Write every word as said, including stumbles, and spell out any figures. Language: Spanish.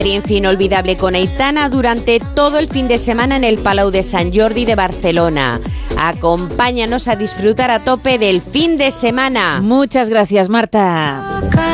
Experiencia inolvidable con Aitana durante todo el fin de semana en el Palau de Sant Jordi de Barcelona. Acompáñanos a disfrutar a tope del fin de semana. Muchas gracias, Marta.